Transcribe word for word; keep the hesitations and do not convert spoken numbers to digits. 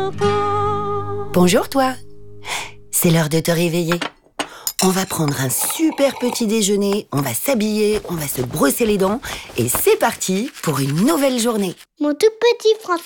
Bonjour toi. C'est l'heure de te réveiller. On va prendre un super petit déjeuner, on va s'habiller, on va se brosser les dents et c'est parti pour une nouvelle journée. Mon tout petit français